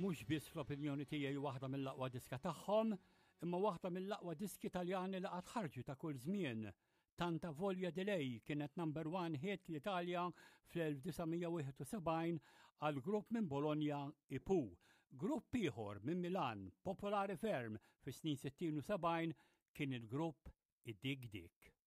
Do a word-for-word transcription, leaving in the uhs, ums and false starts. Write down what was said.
Mhux biss fl-opinjoni tiegħi waħda mill-aqwa diska tagħhom, imma waħda mill-aqwa diski Taljani li qatt ħarġu ta' kull żmien. Tanta Volja di Lei kienet number one hit l-Italja fl-1971 għal grupp minn Bologna Ipu. Grupp ieħor minn Milan, popolari ferm fis-snin sittin u sebgħin kien il-grupp Id-Dik Dik.